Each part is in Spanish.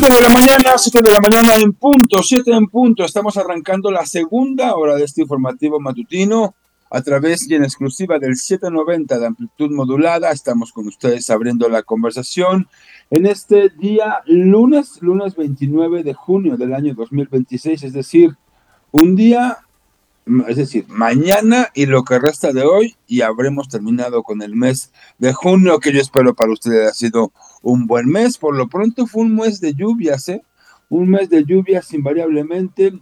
7 de la mañana en punto, 7 en punto. Estamos arrancando la segunda hora de este informativo matutino a través y en exclusiva del 790 de amplitud modulada. Estamos con ustedes abriendo la conversación en este día lunes 29 de junio del año 2026, es decir, mañana y lo que resta de hoy, y habremos terminado con el mes de junio, que yo espero para ustedes ha sido un buen mes. Por lo pronto fue un mes de lluvias, un mes de lluvias invariablemente.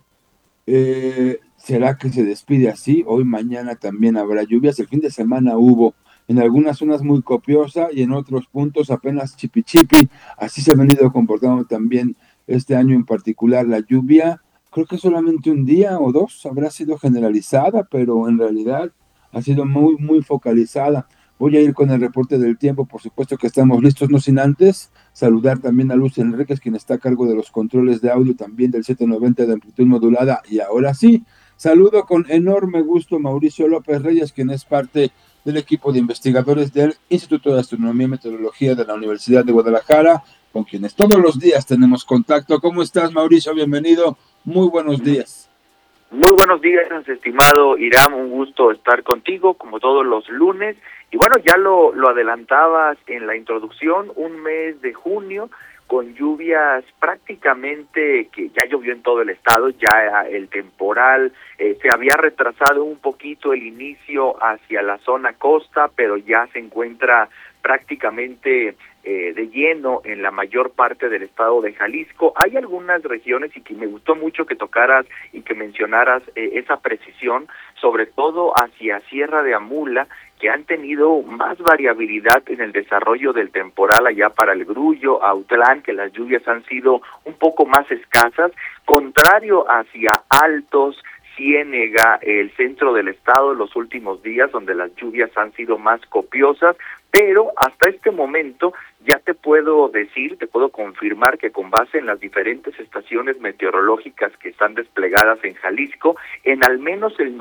¿Será que se despide así? Hoy, mañana también habrá lluvias. El fin de semana hubo en algunas zonas muy copiosa y en otros puntos apenas chipi chipi. Así se ha venido comportando también este año en particular la lluvia. Creo que solamente un día o dos habrá sido generalizada, pero en realidad ha sido muy, muy focalizada. Voy a ir con el reporte del tiempo, por supuesto que estamos listos, no sin antes saludar también a Luz Enríquez, quien está a cargo de los controles de audio también del 790 de amplitud modulada. Y ahora sí, saludo con enorme gusto a Mauricio López Reyes, quien es parte del equipo de investigadores del Instituto de Astronomía y Meteorología de la Universidad de Guadalajara, con quienes todos los días tenemos contacto. ¿Cómo estás, Mauricio? Bienvenido. Muy buenos días. Muy buenos días, estimado Iram, un gusto estar contigo como todos los lunes. Y bueno, ya lo adelantabas en la introducción, un mes de junio con lluvias prácticamente, que ya llovió en todo el estado, ya el temporal se había retrasado un poquito el inicio hacia la zona costa, pero ya se encuentra prácticamente de lleno en la mayor parte del estado de Jalisco. Hay algunas regiones, y que me gustó mucho que tocaras y que mencionaras esa precisión, sobre todo hacia Sierra de Amula, que han tenido más variabilidad en el desarrollo del temporal allá para el Grullo, Autlán, que las lluvias han sido un poco más escasas, contrario hacia Altos, Ciénega, el centro del estado, los últimos días, donde las lluvias han sido más copiosas, pero hasta este momento ya te puedo confirmar que con base en las diferentes estaciones meteorológicas que están desplegadas en Jalisco, en al menos el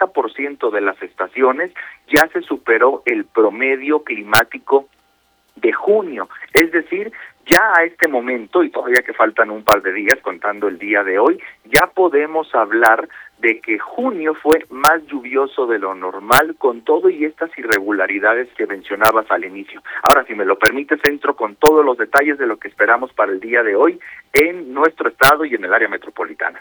90% de las estaciones ya se superó el promedio climático de junio, es decir, ya a este momento, y todavía que faltan un par de días contando el día de hoy, ya podemos hablar de que junio fue más lluvioso de lo normal, con todo y estas irregularidades que mencionabas al inicio. Ahora, si me lo permites, entro con todos los detalles de lo que esperamos para el día de hoy en nuestro estado y en el área metropolitana.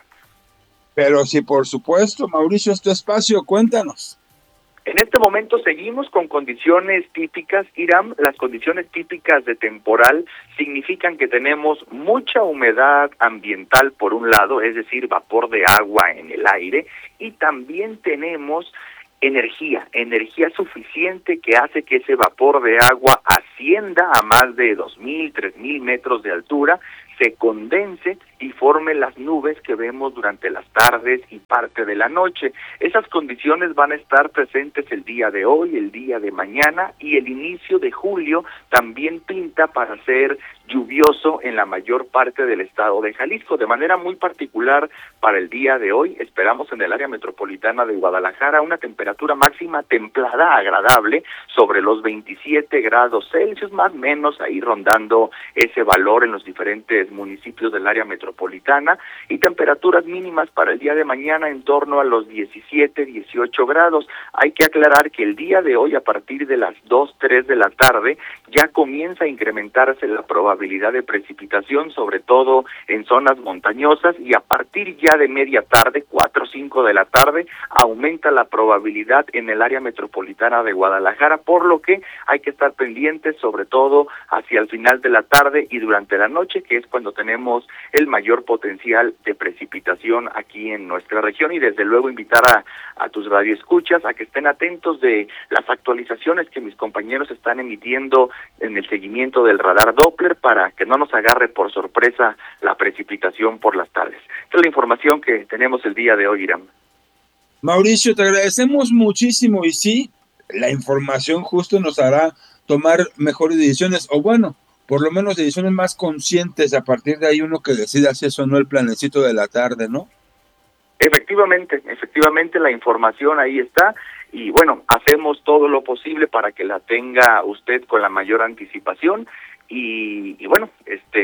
Pero sí, por supuesto, Mauricio, es tu espacio, cuéntanos. En este momento seguimos con condiciones típicas, Iram. Las condiciones típicas de temporal significan que tenemos mucha humedad ambiental por un lado, es decir, vapor de agua en el aire, y también tenemos energía suficiente que hace que ese vapor de agua ascienda a más de 2,000, 3,000 metros de altura, se condense y forme las nubes que vemos durante las tardes y parte de la noche. Esas condiciones van a estar presentes el día de hoy, el día de mañana, y el inicio de julio también pinta para ser lluvioso en la mayor parte del estado de Jalisco. De manera muy particular, para el día de hoy esperamos en el área metropolitana de Guadalajara una temperatura máxima templada, agradable, sobre los 27 grados Celsius, más o menos ahí rondando ese valor en los diferentes municipios del área metropolitana, y temperaturas mínimas para el día de mañana en torno a los 17, 18 grados. Hay que aclarar que el día de hoy, a partir de las 2, 3 de la tarde, ya comienza a incrementarse la probabilidad de precipitación, sobre todo en zonas montañosas, y a partir ya de media tarde, 4 o 5 de la tarde, aumenta la probabilidad en el área metropolitana de Guadalajara, por lo que hay que estar pendientes, sobre todo hacia el final de la tarde y durante la noche, que es cuando tenemos el mayor potencial de precipitación aquí en nuestra región. Y desde luego invitar a tus radioescuchas a que estén atentos de las actualizaciones que mis compañeros están emitiendo en el seguimiento del radar Doppler, para que no nos agarre por sorpresa la precipitación por las tardes. Esta es la información que tenemos el día de hoy, Iram. Mauricio, te agradecemos muchísimo, y sí, la información justo nos hará tomar mejores decisiones, o bueno, por lo menos decisiones más conscientes. A partir de ahí uno que decida si eso o no el planecito de la tarde, ¿no? Efectivamente, la información ahí está, y bueno, hacemos todo lo posible para que la tenga usted con la mayor anticipación, y bueno, cualquier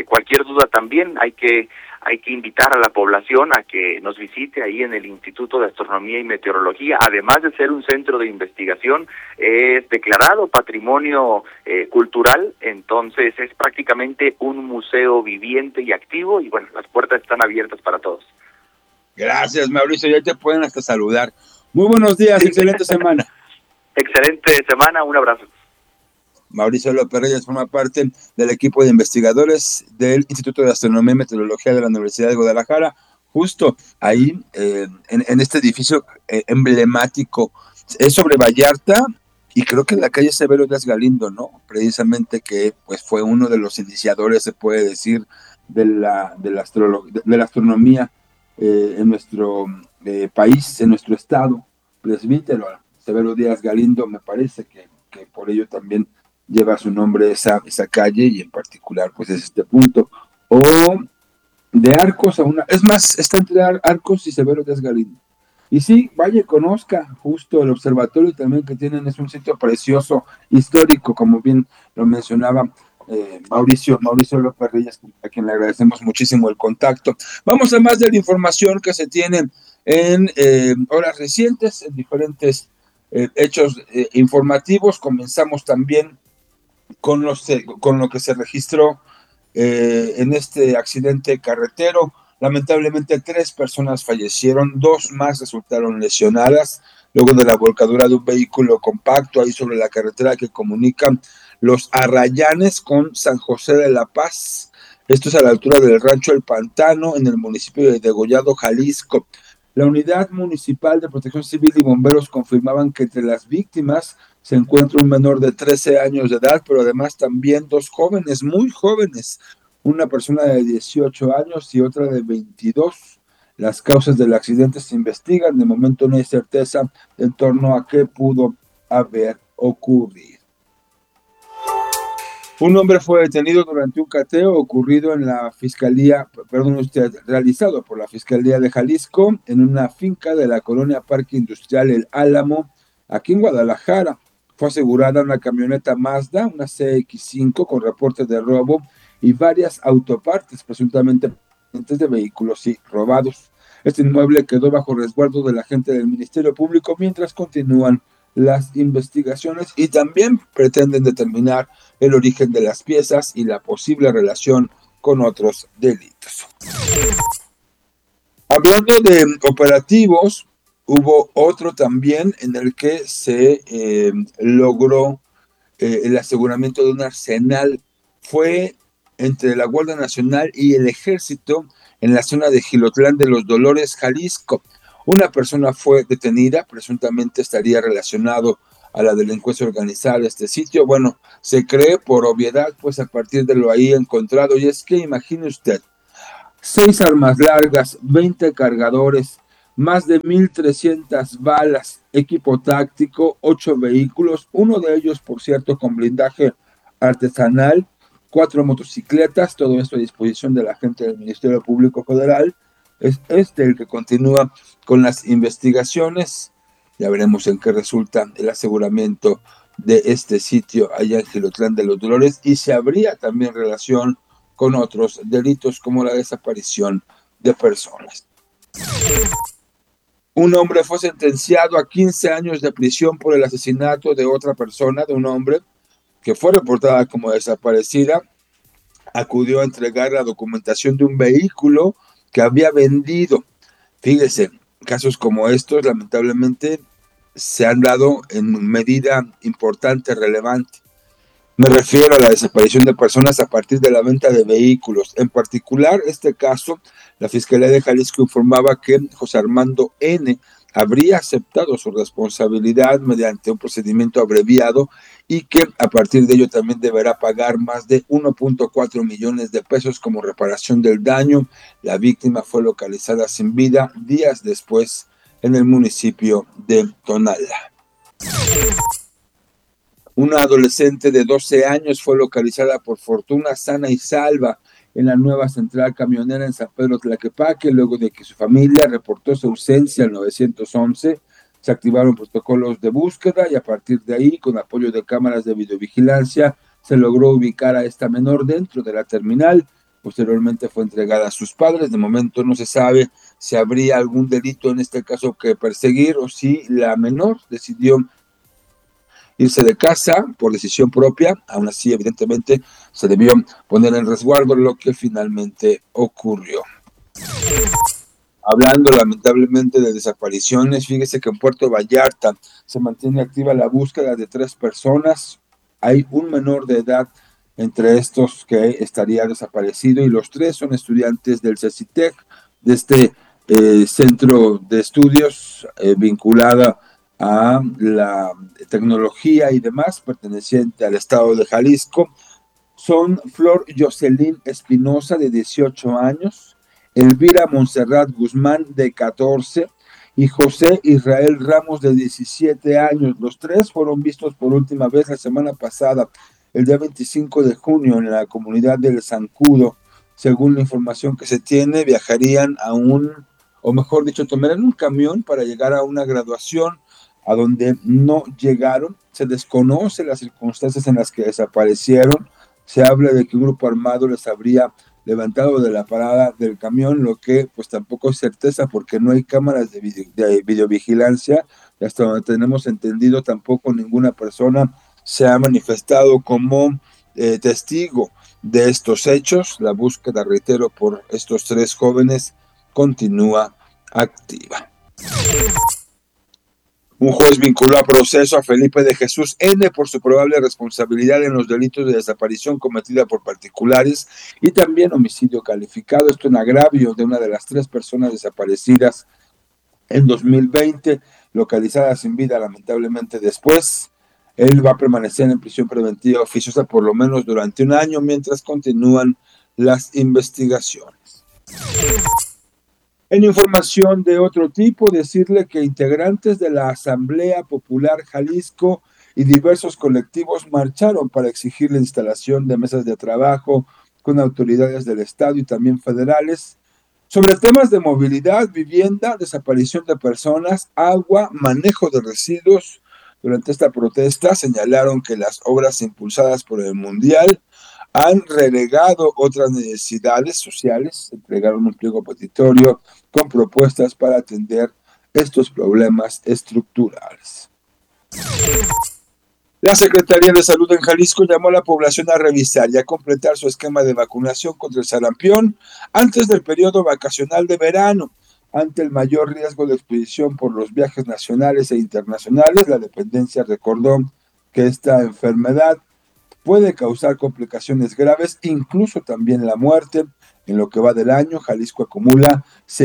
duda también hay que invitar a la población a que nos visite ahí en el Instituto de Astronomía y Meteorología. Además de ser un centro de investigación, es declarado patrimonio cultural, entonces es prácticamente un museo viviente y activo, y bueno, las puertas están abiertas para todos. Gracias, Mauricio, ya te pueden hasta saludar. Muy buenos días, excelente semana. Excelente semana, un abrazo. Mauricio López Reyes forma parte del equipo de investigadores del Instituto de Astronomía y Meteorología de la Universidad de Guadalajara, justo ahí en este edificio emblemático. Es sobre Vallarta y creo que en la calle Severo Díaz Galindo, ¿no? Precisamente que pues fue uno de los iniciadores, se puede decir, de la astronomía en nuestro país, en nuestro estado. Presbítero Severo Díaz Galindo, me parece que por ello también lleva su nombre esa calle, y en particular pues es este punto. O de Arcos a una, es más, está entre Arcos y Severo Díaz Galindo. Y sí, vaya, conozca justo el observatorio también que tienen, es un sitio precioso, histórico, como bien lo mencionaba Mauricio López Reyes, a quien le agradecemos muchísimo el contacto. Vamos a más de la información que se tiene en horas recientes, en diferentes hechos informativos. Comenzamos también con lo que se registró en este accidente carretero. Lamentablemente 3 personas fallecieron, 2 más resultaron lesionadas luego de la volcadura de un vehículo compacto ahí sobre la carretera que comunica Los Arrayanes con San José de la Paz. Esto es a la altura del Rancho El Pantano, en el municipio de Degollado, Jalisco. La Unidad Municipal de Protección Civil y bomberos confirmaban que entre las víctimas se encuentra un menor de 13 años de edad, pero además también 2 jóvenes, muy jóvenes, una persona de 18 años y otra de 22. Las causas del accidente se investigan, de momento no hay certeza en torno a qué pudo haber ocurrido. Un hombre fue detenido durante un cateo ocurrido en la realizado por la Fiscalía de Jalisco en una finca de la colonia Parque Industrial El Álamo, aquí en Guadalajara. Fue asegurada una camioneta Mazda, una CX-5 con reportes de robo y varias autopartes presuntamente de vehículos robados. Este inmueble quedó bajo resguardo del agente del Ministerio Público mientras continúan las investigaciones y también pretenden determinar el origen de las piezas y la posible relación con otros delitos. Hablando de operativos, hubo otro también en el que se logró el aseguramiento de un arsenal. Fue entre la Guardia Nacional y el Ejército en la zona de Jilotlán de los Dolores, Jalisco. Una persona fue detenida, presuntamente estaría relacionado a la delincuencia organizada de este sitio. Bueno, se cree por obviedad, pues a partir de lo ahí encontrado, y es que imagine usted, 6 armas largas, 20 cargadores, más de 1,300 balas, equipo táctico, 8 vehículos, uno de ellos, por cierto, con blindaje artesanal, 4 motocicletas, todo esto a disposición de la gente del Ministerio Público Federal. Es el que continúa con las investigaciones. Ya veremos en qué resulta el aseguramiento de este sitio allá en Jilotlán de los Dolores, y si habría también relación con otros delitos como la desaparición de personas. Un hombre fue sentenciado a 15 años de prisión por el asesinato de otra persona, de un hombre que fue reportada como desaparecida. Acudió a entregar la documentación de un vehículo que había vendido. Fíjese, casos como estos lamentablemente se han dado en medida importante, relevante. Me refiero a la desaparición de personas a partir de la venta de vehículos. En particular, este caso, la Fiscalía de Jalisco informaba que José Armando N. habría aceptado su responsabilidad mediante un procedimiento abreviado y que a partir de ello también deberá pagar más de 1.4 millones de pesos como reparación del daño. La víctima fue localizada sin vida días después en el municipio de Tonalá. Una adolescente de 12 años fue localizada por fortuna sana y salva en la nueva central camionera en San Pedro Tlaquepaque, luego de que su familia reportó su ausencia al 911. Se activaron protocolos de búsqueda y a partir de ahí, con apoyo de cámaras de videovigilancia, se logró ubicar a esta menor dentro de la terminal. Posteriormente fue entregada a sus padres. De momento no se sabe si habría algún delito en este caso que perseguir o si la menor decidió irse de casa por decisión propia. Aún así, evidentemente, se debió poner en resguardo, lo que finalmente ocurrió. Hablando lamentablemente de desapariciones, fíjese que en Puerto Vallarta se mantiene activa la búsqueda de 3 personas. Hay un menor de edad entre estos que estaría desaparecido y los 3 son estudiantes del CECITEC, de este centro de estudios vinculada a la tecnología y demás, perteneciente al estado de Jalisco. Son Flor Jocelyn Espinosa, de 18 años, Elvira Montserrat Guzmán, de 14, y José Israel Ramos, de 17 años. Los 3 fueron vistos por última vez la semana pasada, el día 25 de junio, en la comunidad del Zancudo. Según la información que se tiene, viajarían o mejor dicho, tomarían un camión para llegar a una graduación a donde no llegaron. Se desconoce las circunstancias en las que desaparecieron. Se habla de que un grupo armado les habría levantado de la parada del camión, lo que pues tampoco es certeza porque no hay cámaras de videovigilancia, y hasta donde tenemos entendido tampoco ninguna persona se ha manifestado como testigo de estos hechos. La búsqueda, reitero, por estos 3 jóvenes continúa activa. Un juez vinculó a proceso a Felipe de Jesús N. por su probable responsabilidad en los delitos de desaparición cometida por particulares y también homicidio calificado. Esto en agravio de una de las 3 personas desaparecidas en 2020, localizadas sin vida lamentablemente después. Él va a permanecer en prisión preventiva oficiosa por lo menos durante 1 año mientras continúan las investigaciones. En información de otro tipo, decirle que integrantes de la Asamblea Popular Jalisco y diversos colectivos marcharon para exigir la instalación de mesas de trabajo con autoridades del Estado y también federales sobre temas de movilidad, vivienda, desaparición de personas, agua, manejo de residuos. Durante esta protesta señalaron que las obras impulsadas por el Mundial han relegado otras necesidades sociales. Entregaron un pliego petitorio con propuestas para atender estos problemas estructurales. La Secretaría de Salud en Jalisco llamó a la población a revisar y a completar su esquema de vacunación contra el sarampión antes del periodo vacacional de verano. Ante el mayor riesgo de exposición por los viajes nacionales e internacionales, la dependencia recordó que esta enfermedad puede causar complicaciones graves, incluso también la muerte. En lo que va del año, Jalisco acumula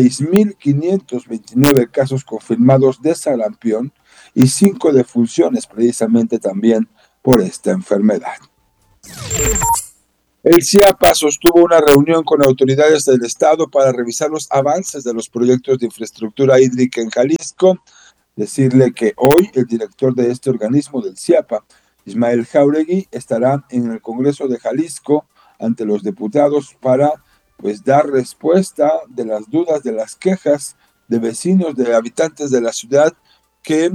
6,529 casos confirmados de sarampión y 5 defunciones precisamente también por esta enfermedad. El CIAPA sostuvo una reunión con autoridades del Estado para revisar los avances de los proyectos de infraestructura hídrica en Jalisco. Decirle que hoy el director de este organismo del CIAPA, Ismael Jáuregui, estará en el Congreso de Jalisco ante los diputados para dar respuesta de las dudas, de las quejas de vecinos, de habitantes de la ciudad que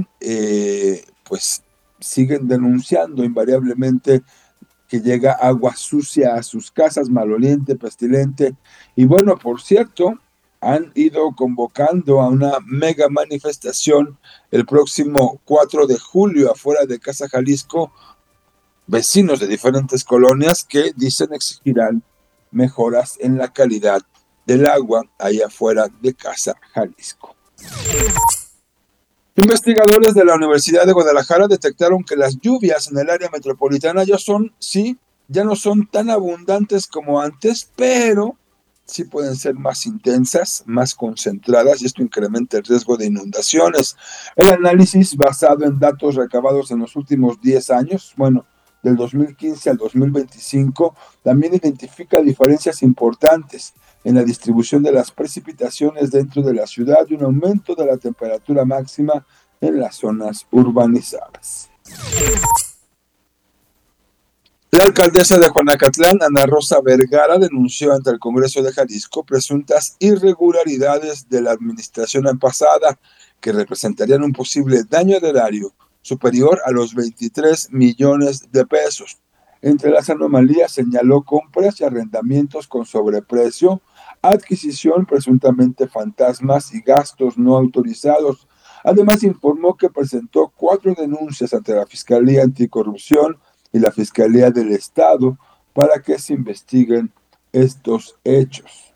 siguen denunciando invariablemente que llega agua sucia a sus casas, maloliente, pestilente. Y bueno, por cierto, han ido convocando a una mega manifestación el próximo 4 de julio afuera de Casa Jalisco, vecinos de diferentes colonias que dicen exigirán mejoras en la calidad del agua allá afuera de Casa Jalisco. Investigadores de la Universidad de Guadalajara detectaron que las lluvias en el área metropolitana ya no son tan abundantes como antes, pero sí pueden ser más intensas, más concentradas, y esto incrementa el riesgo de inundaciones. El análisis basado en datos recabados en los últimos 10 años, del 2015 al 2025, también identifica diferencias importantes en la distribución de las precipitaciones dentro de la ciudad y un aumento de la temperatura máxima en las zonas urbanizadas. La alcaldesa de Juanacatlán, Ana Rosa Vergara, denunció ante el Congreso de Jalisco presuntas irregularidades de la administración pasada que representarían un posible daño al erario superior a los 23 millones de pesos. Entre las anomalías señaló compras y arrendamientos con sobreprecio, adquisición presuntamente fantasmas y gastos no autorizados. Además, informó que presentó 4 denuncias ante la Fiscalía Anticorrupción y la Fiscalía del Estado para que se investiguen estos hechos.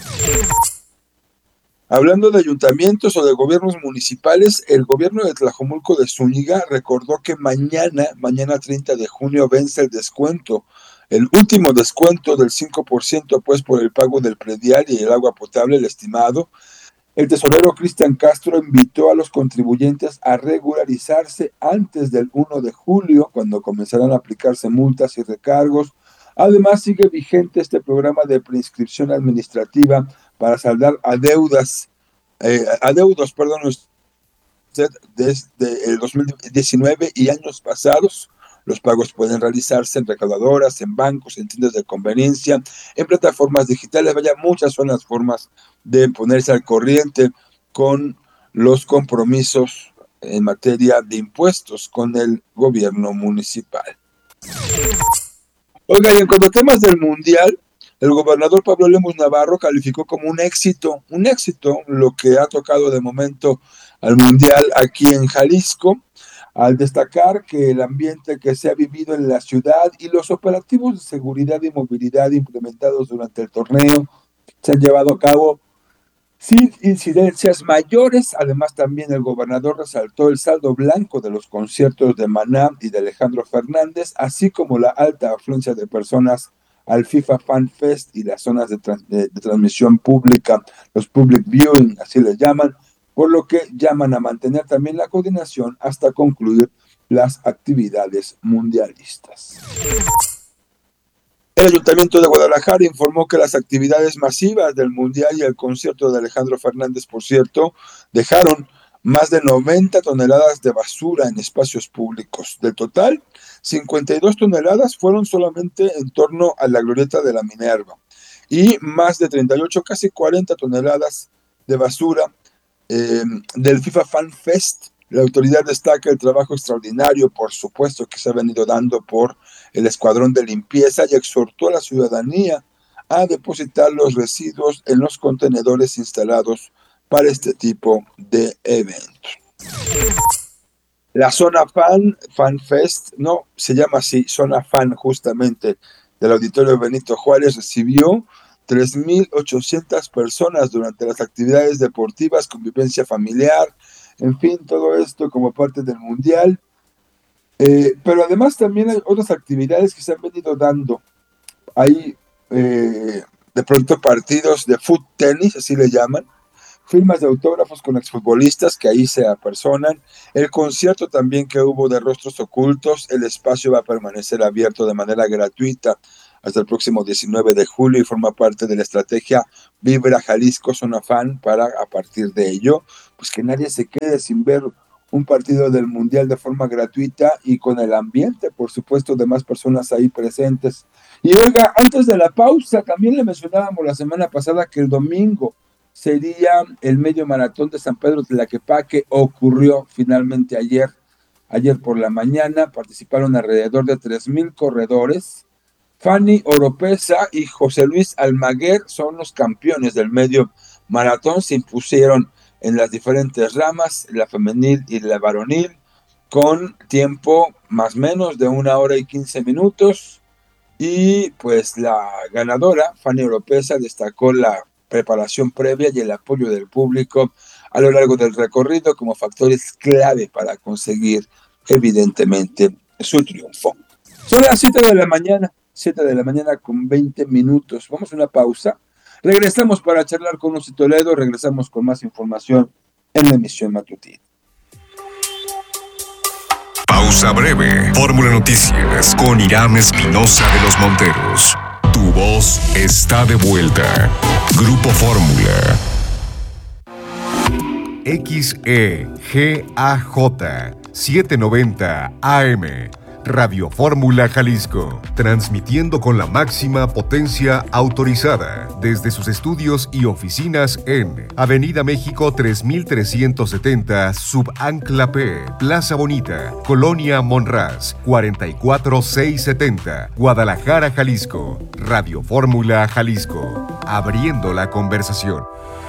Hablando de ayuntamientos o de gobiernos municipales, el gobierno de Tlajomulco de Zúñiga recordó que mañana 30 de junio, vence el descuento, el último descuento del 5%, pues por el pago del predial y el agua potable, el estimado. El tesorero Cristian Castro invitó a los contribuyentes a regularizarse antes del 1 de julio, cuando comenzarán a aplicarse multas y recargos. Además, sigue vigente este programa de preinscripción administrativa para saldar adeudos, usted, desde el 2019 y años pasados. Los pagos pueden realizarse en recaudadoras, en bancos, en tiendas de conveniencia, en plataformas digitales. Vaya, muchas son las formas de ponerse al corriente con los compromisos en materia de impuestos con el gobierno municipal. Oiga, y en cuanto a temas del Mundial, el gobernador Pablo Lemus Navarro calificó como un éxito lo que ha tocado de momento al Mundial aquí en Jalisco, al destacar que el ambiente que se ha vivido en la ciudad y los operativos de seguridad y movilidad implementados durante el torneo se han llevado a cabo sin incidencias mayores. Además, también el gobernador resaltó el saldo blanco de los conciertos de Maná y de Alejandro Fernández, así como la alta afluencia de personas al FIFA Fan Fest y las zonas de transmisión pública, los public viewing, así les llaman, por lo que llaman a mantener también la coordinación hasta concluir las actividades mundialistas. El Ayuntamiento de Guadalajara informó que las actividades masivas del Mundial y el concierto de Alejandro Fernández, por cierto, dejaron más de 90 toneladas de basura en espacios públicos. Del total, 52 toneladas fueron solamente en torno a la glorieta de la Minerva y más de 38, casi 40 toneladas de basura del FIFA Fan Fest. La autoridad destaca el trabajo extraordinario, por supuesto, que se ha venido dando por el escuadrón de limpieza y exhortó a la ciudadanía a depositar los residuos en los contenedores instalados para este tipo de eventos. La Zona Fan Fest, no, se llama así, Zona Fan justamente, del Auditorio Benito Juárez, recibió 3,800 personas durante las actividades deportivas, convivencia familiar, en fin, todo esto como parte del Mundial. Pero además también hay otras actividades que se han venido dando. Hay de pronto partidos de foot tenis, así le llaman, firmas de autógrafos con exfutbolistas que ahí se apersonan, el concierto también que hubo de Rostros Ocultos. El espacio va a permanecer abierto de manera gratuita hasta el próximo 19 de julio y forma parte de la estrategia Vibra Jalisco Zona Fan para, a partir de ello, pues que nadie se quede sin ver un partido del Mundial de forma gratuita y con el ambiente, por supuesto, de más personas ahí presentes. Y oiga, antes de la pausa, también le mencionábamos la semana pasada que el domingo sería el medio maratón de San Pedro Tlaquepaque. Ocurrió finalmente ayer por la mañana. Participaron alrededor de 3,000 corredores. Fanny Oropesa y José Luis Almaguer son los campeones del medio maratón. Se impusieron en las diferentes ramas, la femenil y la varonil, con tiempo más o menos de 1 hora y 15 minutos. Y pues la ganadora, Fanny Oropesa, destacó la preparación previa y el apoyo del público a lo largo del recorrido como factores clave para conseguir, evidentemente, su triunfo. Son las 7 de la mañana con 20 minutos. Vamos a una pausa. Regresamos para charlar con Lucy Toledo. Regresamos con más información en la emisión matutina. Pausa breve. Fórmula Noticias con Irán Espinosa de los Monteros. Tu voz está de vuelta. Grupo Fórmula. XEGAJ 790 AM. Radio Fórmula Jalisco, transmitiendo con la máxima potencia autorizada desde sus estudios y oficinas en Avenida México 3370, Subancla P, Plaza Bonita, Colonia Monraz, 44670, Guadalajara, Jalisco. Radio Fórmula Jalisco, abriendo la conversación.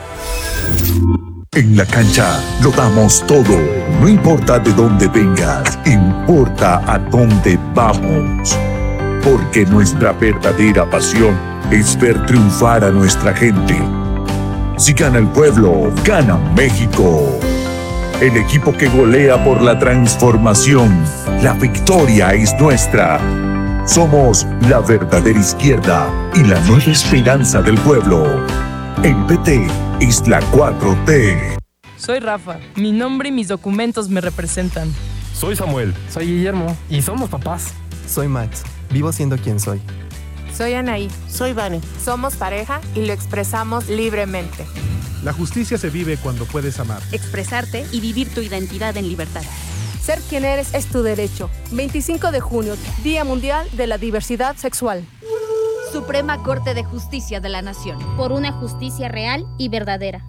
En la cancha lo damos todo, no importa de dónde vengas, importa a dónde vamos. Porque nuestra verdadera pasión es ver triunfar a nuestra gente. Si gana el pueblo, gana México. El equipo que golea por la transformación, la victoria es nuestra. Somos la verdadera izquierda y la nueva esperanza del pueblo. El PT es la 4T. Soy Rafa. Mi nombre y mis documentos me representan. Soy Samuel. Soy Guillermo. Y somos papás. Soy Max. Vivo siendo quien soy. Soy Anaí. Soy Vane. Somos pareja y lo expresamos libremente. La justicia se vive cuando puedes amar. Expresarte y vivir tu identidad en libertad. Ser quien eres es tu derecho. 25 de junio, Día Mundial de la Diversidad Sexual. Suprema Corte de Justicia de la Nación. Por una justicia real y verdadera.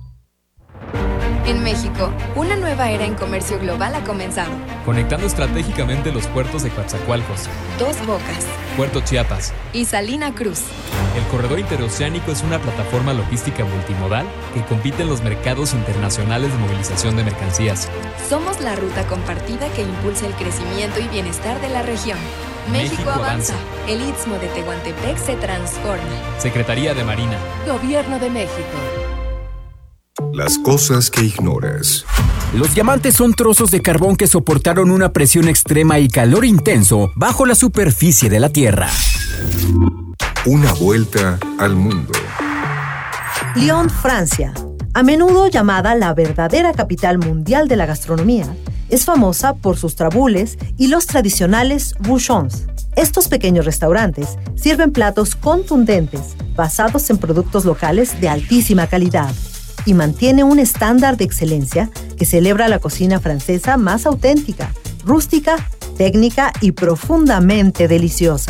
En México, una nueva era en comercio global ha comenzado. Conectando estratégicamente los puertos de Coatzacoalcos, Dos Bocas, Puerto Chiapas y Salina Cruz. El corredor interoceánico es una plataforma logística multimodal que compite en los mercados internacionales de movilización de mercancías. Somos la ruta compartida que impulsa el crecimiento y bienestar de la región. México avanza. El Istmo de Tehuantepec se transforma. Secretaría de Marina. Gobierno de México. Las cosas que ignoras. Los diamantes son trozos de carbón que soportaron una presión extrema y calor intenso bajo la superficie de la Tierra. Una vuelta al mundo. Lyon, Francia, a menudo llamada la verdadera capital mundial de la gastronomía, es famosa por sus trabules y los tradicionales bouchons. Estos pequeños restaurantes sirven platos contundentes basados en productos locales de altísima calidad y mantiene un estándar de excelencia que celebra la cocina francesa más auténtica, rústica, técnica y profundamente deliciosa.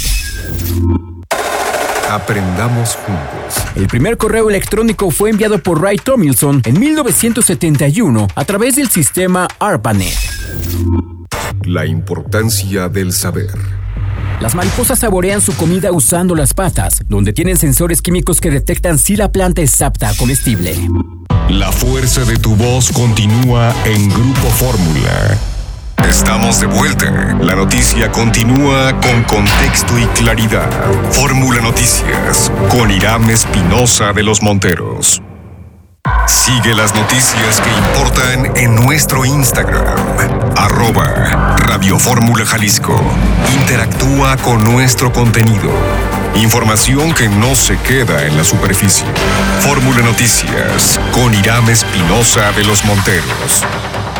Aprendamos juntos. El primer correo electrónico fue enviado por Ray Tomlinson en 1971 a través del sistema ARPANET. La importancia del saber. Las mariposas saborean su comida usando las patas, donde tienen sensores químicos que detectan si la planta es apta a comestible. La fuerza de tu voz continúa en Grupo Fórmula. Estamos de vuelta. La noticia continúa con contexto y claridad. Fórmula Noticias con Irán Espinosa de los Monteros. Sigue las noticias que importan en nuestro Instagram, @Radio Fórmula Jalisco. Interactúa con nuestro contenido. Información que no se queda en la superficie. Fórmula Noticias con Irán Espinosa de los Monteros.